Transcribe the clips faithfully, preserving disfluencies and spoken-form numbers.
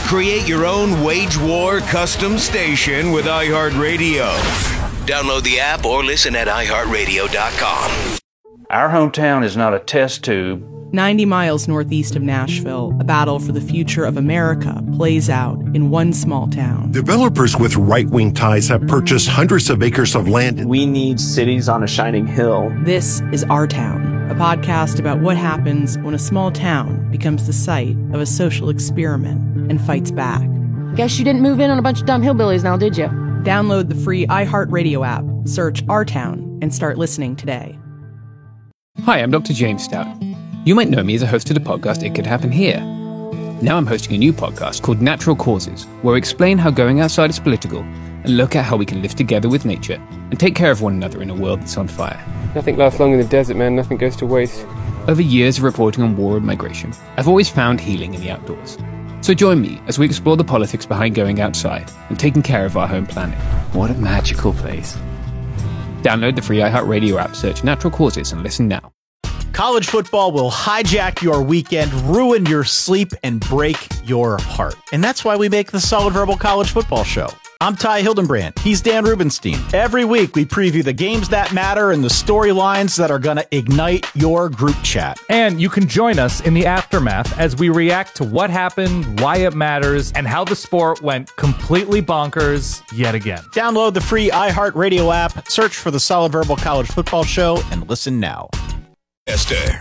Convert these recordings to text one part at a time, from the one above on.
Create your own wage war custom station with iHeartRadio. Download the app or listen at i heart radio dot com. Our hometown is not a test tube. ninety miles northeast of Nashville, a battle for the future of America plays out in one small town. Developers with right-wing ties have purchased hundreds of acres of land. We need cities on a shining hill. This is Our Town, a podcast about what happens when a small town becomes the site of a social experiment and fights back. Guess you didn't move in on a bunch of dumb hillbillies now, did you? Download the free iHeartRadio app, search Our Town, and start listening today. Hi, I'm Doctor James Stout. You might know me as a host of the podcast It Could Happen Here. Now I'm hosting a new podcast called Natural Causes, where we explain how going outside is political and look at how we can live together with nature and take care of one another in a world that's on fire. Nothing lasts long in the desert, man. Nothing goes to waste. Over years of reporting on war and migration, I've always found healing in the outdoors. So join me as we explore the politics behind going outside and taking care of our home planet. What a magical place. Download the free iHeartRadio app, search Natural Causes, and listen now. College football will hijack your weekend, ruin your sleep, and break your heart. And that's why we make the Solid Verbal College Football Show. I'm Ty Hildenbrand. He's Dan Rubenstein. Every week, we preview the games that matter and the storylines that are going to ignite your group chat. And you can join us in the aftermath as we react to what happened, why it matters, and how the sport went completely bonkers yet again. Download the free iHeartRadio app, search for the Solid Verbal College Football Show, and listen now. Esther.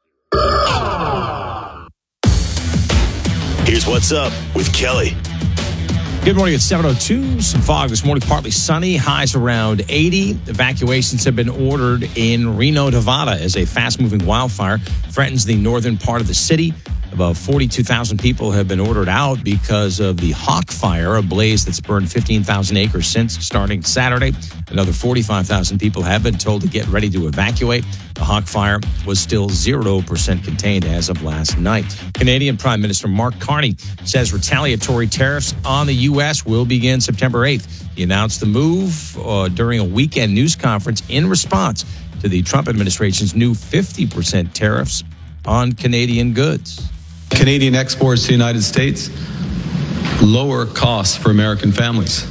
Here's what's up with Kelly. Good morning. It's seven oh two. Some fog this morning. Partly sunny. Highs around eighty. Evacuations have been ordered in Reno, Nevada as a fast-moving wildfire threatens the northern part of the city. About forty-two thousand people have been ordered out because of the Hawk Fire, a blaze that's burned fifteen thousand acres since starting Saturday. Another forty-five thousand people have been told to get ready to evacuate. The Hawk Fire was still zero percent contained as of last night. Canadian Prime Minister Mark Carney says retaliatory tariffs on the U S will begin September eighth. He announced the move uh, during a weekend news conference in response to the Trump administration's new fifty percent tariffs on Canadian goods. Canadian exports to the United States, lower costs for American families.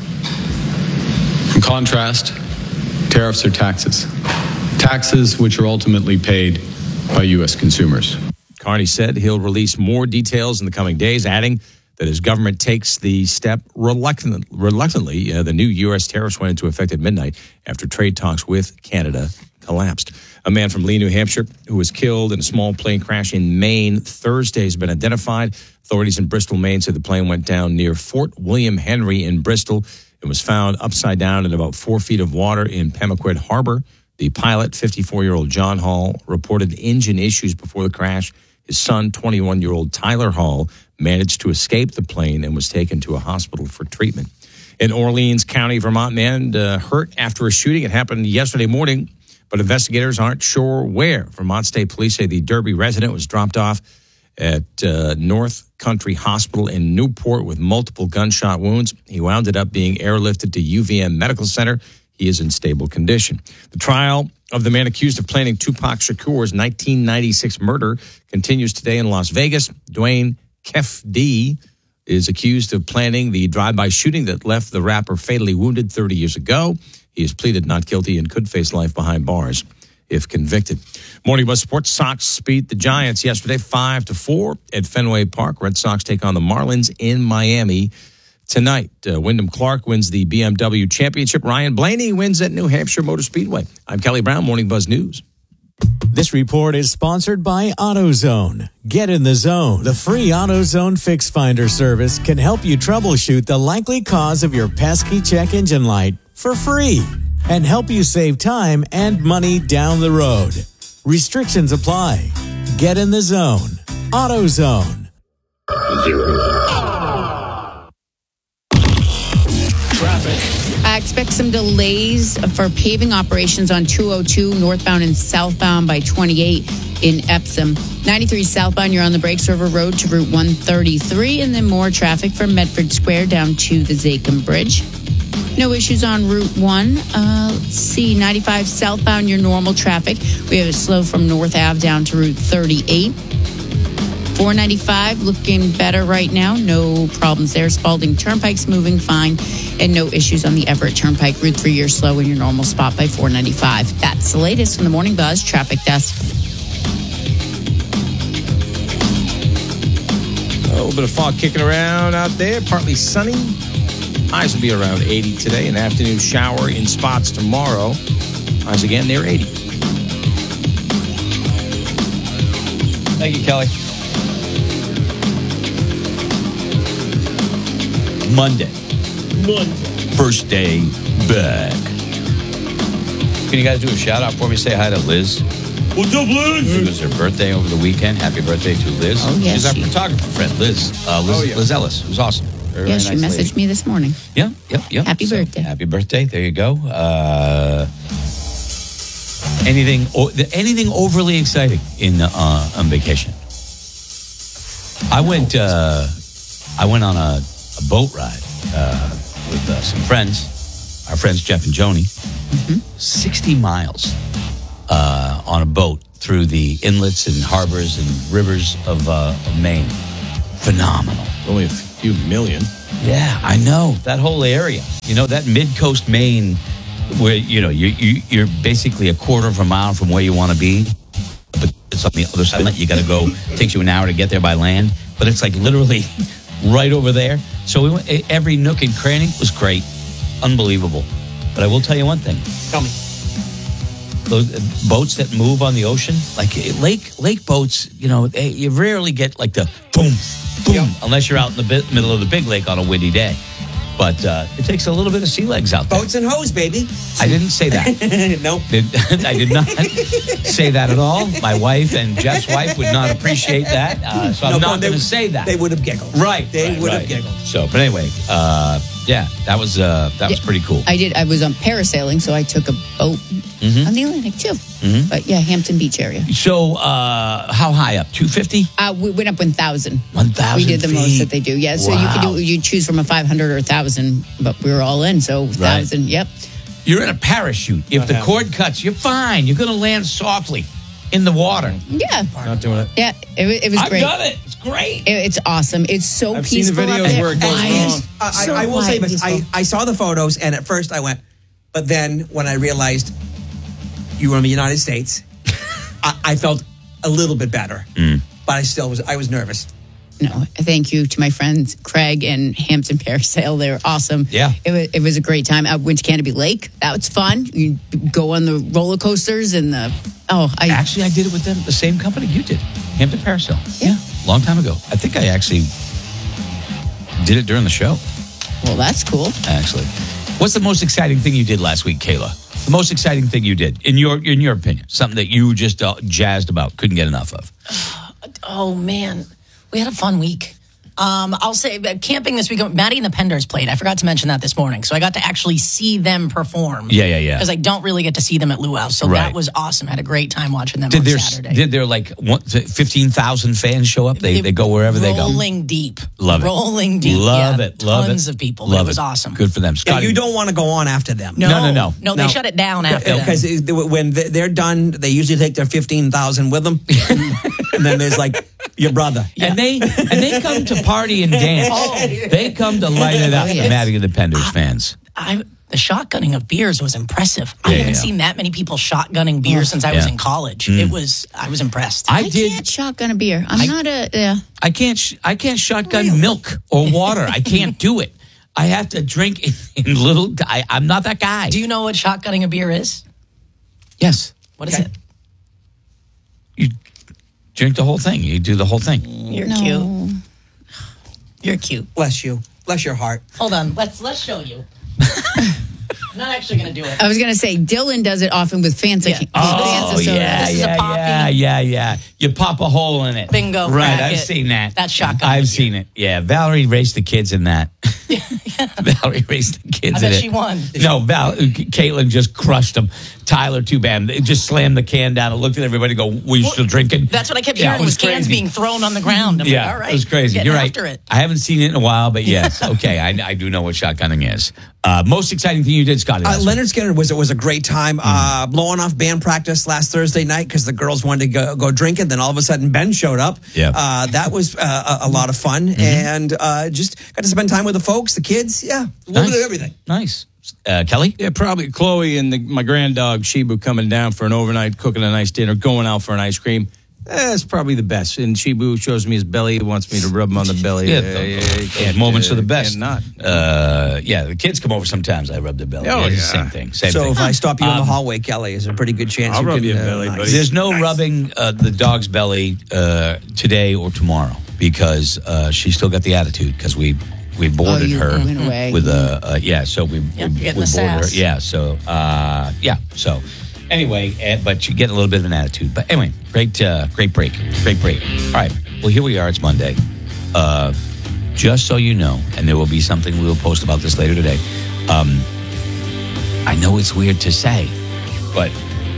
In contrast, tariffs are taxes. Taxes which are ultimately paid by U S consumers. Carney said he'll release more details in the coming days, adding that his government takes the step reluctant, reluctantly. Uh, the new U S tariffs went into effect at midnight after trade talks with Canada collapsed. A man from Lee, New Hampshire, who was killed in a small plane crash in Maine Thursday has been identified. Authorities in Bristol, Maine said the plane went down near Fort William Henry in Bristol. It was found upside down in about four feet of water in Pemaquid Harbor. The pilot, fifty-four-year-old John Hall, reported engine issues before the crash. His son, twenty-one-year-old Tyler Hall, managed to escape the plane and was taken to a hospital for treatment. In Orleans County, Vermont, man uh, hurt after a shooting. It happened yesterday morning, but investigators aren't sure where. Vermont State Police say the Derby resident was dropped off at uh, North Country Hospital in Newport with multiple gunshot wounds. He wound up being airlifted to U V M Medical Center. He is in stable condition. The trial of the man accused of planning Tupac Shakur's nineteen ninety-six murder continues today in Las Vegas. Dwayne Kef D is accused of planning the drive-by shooting that left the rapper fatally wounded thirty years ago. He has pleaded not guilty and could face life behind bars if convicted. Morning Buzz Sports. Sox beat the Giants yesterday five to four at Fenway Park. Red Sox take on the Marlins in Miami tonight. Uh, Wyndham Clark wins the B M W Championship. Ryan Blaney wins at New Hampshire Motor Speedway. I'm Kelly Brown, Morning Buzz News. This report is sponsored by AutoZone. Get in the zone. The free AutoZone Fix Finder service can help you troubleshoot the likely cause of your pesky check engine light for free and help you save time and money down the road. Restrictions apply. Get in the zone. AutoZone. Zero. Traffic. I expect some delays for paving operations on two oh two northbound and southbound by twenty-eight in Epsom. ninety-three southbound, you're on the Breaks River Road to Route one thirty-three, and then more traffic from Medford Square down to the Zakim Bridge. No issues on Route one. Uh, let's see, ninety-five southbound, your normal traffic. We have it slow from North Ave down to Route thirty-eight. four ninety-five looking better right now. No problems there. Spalding Turnpike's moving fine, and no issues on the Everett Turnpike. Route three, you're slow in your normal spot by four ninety-five. That's the latest from the Morning Buzz Traffic Desk. A little bit of fog kicking around out there. Partly sunny. Highs will be around eighty today. An afternoon shower in spots tomorrow. Highs again near eighty. Thank you, Kelly. Monday. Monday. First day back. Can you guys do a shout out for me? Say hi to Liz. What's up, Liz? It was her birthday over the weekend. Happy birthday to Liz. Oh, yes, She's our she- photographer friend, Liz. Uh, Liz, Oh, yeah. Liz Ellis. It was awesome. Very, Yeah, very she nice messaged lady. me this morning. Yeah, yep, yep. Happy So, birthday. Happy birthday. There you go. Uh, anything o- anything overly exciting in uh, on vacation? I went uh, I went on a, a boat ride uh, with uh, some friends, our friends Jeff and Joni. Mm-hmm. sixty miles uh, on a boat through the inlets and harbors and rivers of, uh, of Maine. Phenomenal. Only a few million. Yeah, I know. That whole area. You know, that mid-coast Maine where, you know, you, you, you're basically a quarter of a mile from where you want to be. But it's on the other side. You got to go. It takes you an hour to get there by land. But it's like literally right over there. So we went, every nook and cranny was great. Unbelievable. But I will tell you one thing. Tell me. Those uh, boats that move on the ocean, like uh, lake lake boats, you know, they, you rarely get like the boom, boom, unless you're out in the bi- middle of the big lake on a windy day. But uh, it takes a little bit of sea legs out there. Boats and hose, baby. I didn't say that. Nope. Did, I did not say that at all. My wife and Jeff's wife would not appreciate that, uh, so I'm No, not they- going to say that. They would have giggled. Right. They right, would right. have giggled. So, but anyway, uh, yeah, that was uh, that was pretty cool. I did. I was on parasailing, so I took a boat Mhm. on the Atlantic too. Mhm. But yeah, Hampton Beach area. So, uh, how high up? two fifty? Uh, we went up one thousand. one thousand We did the feet. most that they do. Yeah, so you Wow. could do you choose from a five hundred or a thousand, but we were all in, so thousand. Yep. You're in a parachute. If the cord cuts, you're fine. You're going to land softly in the water. Yeah. Not doing it. Yeah, it, wa- it was I've great. done it. It's great. It- it's awesome. It's so I've seen the peaceful up videos there. where it goes Quiet. wrong. I, So I, I will say quiet, this. I, peaceful. I saw the photos, and at first I went, but then when I realized you were in the United States, I, I felt a little bit better. Mm. But I still was. I was nervous. No, thank you to my friends Craig and Hampton Parasail. They were awesome. Yeah. It was, it was a great time. I went to Canopy Lake. That was fun. You go on the roller coasters and the, oh, I. Actually, I did it with them, the same company you did, Hampton Parasail. Yeah. Long time ago. I think I actually did it during the show, Well, that's cool. actually. What's the most exciting thing you did last week, Kayla? The most exciting thing you did, in your in your opinion, something that you just uh, jazzed about, couldn't get enough of. Oh, man. We had a fun week. Um, I'll say uh, camping this weekend, Maddie and the Penders played. I forgot to mention that this morning. So I got to actually see them perform. Yeah, yeah, yeah. Because I don't really get to see them at Luau. So Right. that was awesome. I had a great time watching them Did on there Saturday. did there like one- fifteen thousand fans show up? They they go wherever they go. Rolling deep. Love it. Rolling deep. Love yeah, it. Love Tons it. of people. Love it was it. awesome. Good for them. Yeah, Scotty, you don't want to go on after them. No, No, no, no. No, they shut it down after them. Because when they- they're done, they usually take their fifteen thousand with them, and then there's like your brother. And they and they come to party and dance. They come to light it up. Oh, yes. Maddie and the Penders fans. I, the shotgunning of beers was impressive. I Yeah, haven't yeah. seen that many people shotgunning beer since I was Yeah. in college. Mm. It was, I was impressed. I I did. can't shotgun a beer. I'm I- not a, yeah. I can't. Sh- I can't shotgun milk or water. I can't do it. I have to drink in, in little. I, I'm not that guy. Do you know what shotgunning a beer is? Yes. What is Okay. it? You drink the whole thing. You do the whole thing. You're No. cute. You're cute. Bless you. Bless your heart. Hold on. Let's let's show you. I'm not actually going to do it. I was going to say, Dylan does it often with Fanta. Yeah. with Oh Fanta soda. yeah, This is a yeah, poppy. yeah, yeah, yeah. You pop a hole in it. Bingo, Right, crack I've it. seen that. That's shotgun. I've seen it. Yeah, Valerie raced the kids in that. Valerie raced the kids I in bet it. she won. No, Val, Caitlin just crushed them. Tyler, too bad. They just slammed the can down and looked at everybody and go, were you still drinking? That's what I kept Yeah, hearing it was, was cans crazy. being thrown on the ground. I'm yeah, like, all right. it was crazy. Getting You're right. after it. I haven't seen it in a while, but yes, okay, I, I do know what shotgunning is. Uh, most exciting thing you did, Scotty? Uh, Leonard Skinner was it was a great time. Mm. Uh, blowing off band practice last Thursday night because the girls wanted to go, go drinking. Then all of a sudden Ben showed up. Yeah, uh, that was uh, a, a lot of fun, mm-hmm. and uh, just got to spend time with the folks, the kids. Yeah, a little nice. bit of everything. Nice. Uh, Kelly? Yeah, probably Chloe and the, my grand dog Shibu coming down for an overnight, cooking a nice dinner, going out for an ice cream. That's probably the best. And Shibu shows me his belly, wants me to rub him on the belly. Yeah, uh, those, yeah, those moments uh, are the best. Not. Uh, yeah, the kids come over sometimes. I rub their belly. Oh, yeah, yeah. Same thing. Same so thing. if I stop you um, in the hallway, Kelly, is there a pretty good chance I'll you rub can, your uh, belly, nice. buddy. There's no nice. rubbing uh, the dog's belly uh, today or tomorrow because uh, she's still got the attitude because we we boarded oh, you her went away. with a uh, yeah. So we Yep, we, we boarded sass. her. Yeah. So uh, yeah. So. Anyway, uh, but you get a little bit of an attitude. But anyway, great, uh, great break, great break. All right, well here we are. It's Monday. Uh, just so you know, and there will be something we will post about this later today. Um, I know it's weird to say, but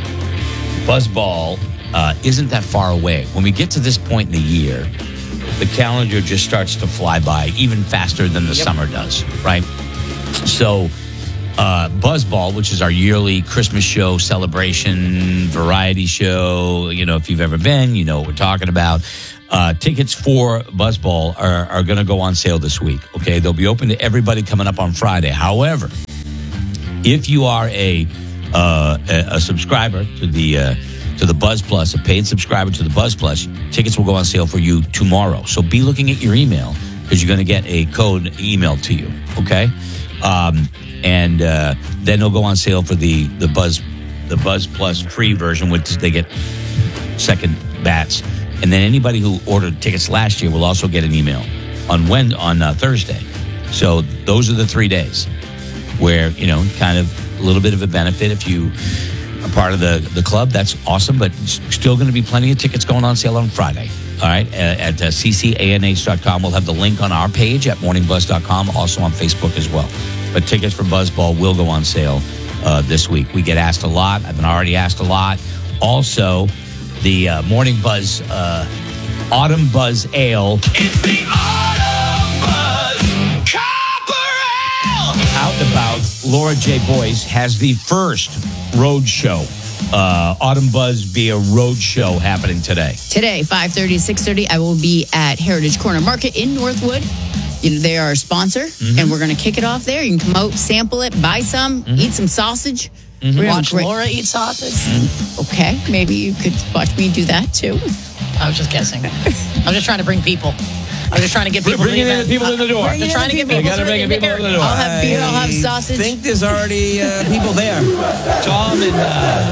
Buzzball uh, isn't that far away. When we get to this point in the year, the calendar just starts to fly by even faster than the yep. summer does, right? So. Uh, Buzzball, which is our yearly Christmas show celebration variety show. You know, if you've ever been, you know what we're talking about. Uh, tickets for Buzzball are, are going to go on sale this week. Okay, they'll be open to everybody coming up on Friday. However, if you are a uh, a, a subscriber to the uh, to the Buzz Plus, a paid subscriber to the Buzz Plus, tickets will go on sale for you tomorrow. So be looking at your email because you're going to get a code emailed to you. Okay. Um, And uh, then they'll go on sale for the, the Buzz the Buzz Plus free version, which they get second bats. And then anybody who ordered tickets last year will also get an email on when on uh, Thursday. So those are the three days where, you know, kind of a little bit of a benefit if you are part of the, the club. That's awesome, but still going to be plenty of tickets going on sale on Friday. All right, at uh, c c a n h dot com. We'll have the link on our page at morning buzz dot com, also on Facebook as well. But tickets for Buzzball will go on sale uh, this week. We get asked a lot. I've been already asked a lot. Also, the uh, Morning Buzz uh, Autumn Buzz Ale. It's the Autumn Buzz Copper Ale! Out and about, Laura J. Boyce has the first road show. Uh, Autumn Buzz via road show happening today. Today, five thirty to six thirty, I will be at Heritage Corner Market in Northwood. You know, they are a sponsor, mm-hmm. and we're going to kick it off there. You can come out, sample it, buy some, mm-hmm. eat some sausage. Mm-hmm. Watch great... Laura eat sausage. Mm-hmm. Okay, maybe you could watch me do that too. I was just guessing. I'm just trying to bring people. I'm just trying to get people. Bringing in the people in the door. Just trying to get people. You got to bring people in the door. I'll have beer. I'll have sausage. I think there's already uh, people there. Tom and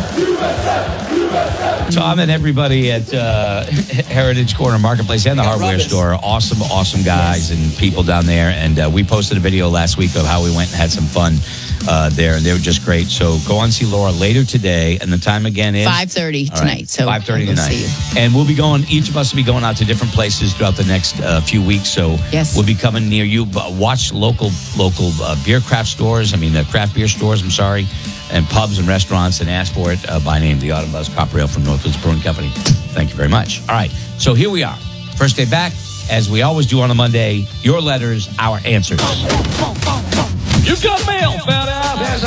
uh, Tom and everybody at uh, Heritage Corner Marketplace and the hardware rubbers. store. Awesome, awesome guys yes. and people down there. And uh, we posted a video last week of how we went and had some fun uh, there, and they were just great. So go on see Laura later today, and the time again is five thirty tonight. Right. So five thirty tonight, and we'll be going. Each of us will be going out to different places throughout the next uh, few weeks. So yes. we'll be coming near you. But watch local local uh, beer craft stores. I mean, uh, craft beer stores. I'm sorry, and pubs and restaurants, and ask for it uh, by name. The Autumn Buzz Copper Ale from Northwoods Brewing Company. Thank you very much. All right, so here we are, first day back, as we always do on a Monday. Your letters, our answers. You've got mail. Found out there's a